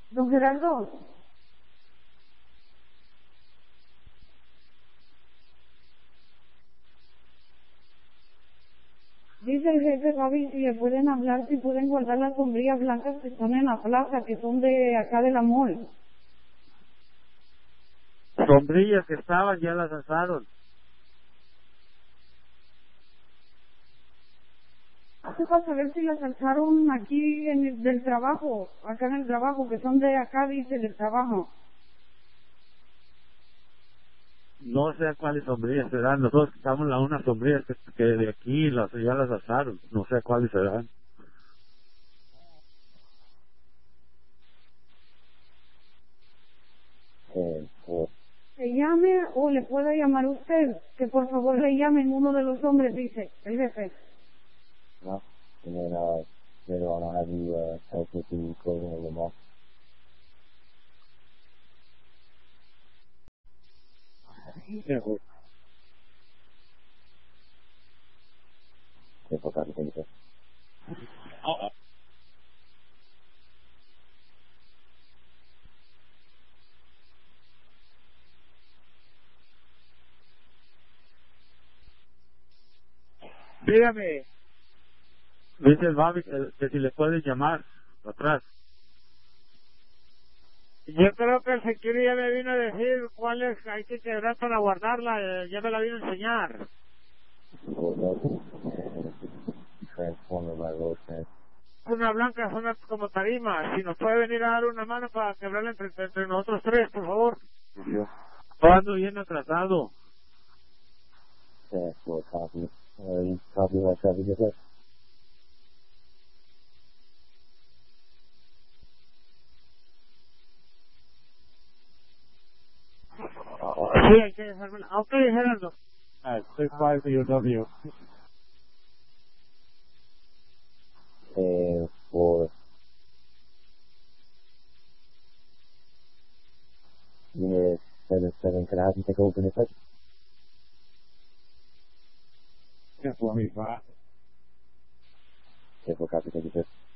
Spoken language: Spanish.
Don Gerardo, dice el jefe Gaby si le pueden hablar, si pueden guardar las sombrillas blancas que están en la plaza, que son de acá de la mall. Sombrillas que estaban, ya las asaron. Hace para saber si las alzaron aquí del trabajo, acá en el trabajo, que son de acá, dice, del trabajo. No sé cuáles sombrillas serán. Nosotros quitamos unas sombrillas que de aquí ya las asaron. No sé cuáles serán. Que llame o le pueda llamar usted, que por favor le llamen uno de los hombres, dice el jefe. No, and then later on I'll have you help with the closing of the mall. Yeah, well, Sí, por casi que dígame. Dice el Bobby que si le pueden llamar atrás. Yo creo que el security ya me vino a decir cuáles hay que quebrar para guardarla. Ya me la vino a enseñar. transformer my road trans. Una blanca, es una como tarima. Si nos puede venir a dar una mano para quebrarla entre nosotros tres, por favor. Sure. Ando bien atrasado. Yeah, for a copy. You copy that copy just like Sí, hay que dejármela. Aunque Gerardo. 65 for unit 77. Can I have you take over this? Yeah, for me, Yeah, for copy, thank you, sir.